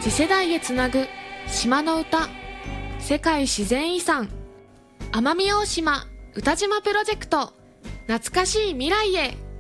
次世代へつなぐ島の歌、世界自然遺産奄美大島歌島プロジェクト、懐かしい未来へ。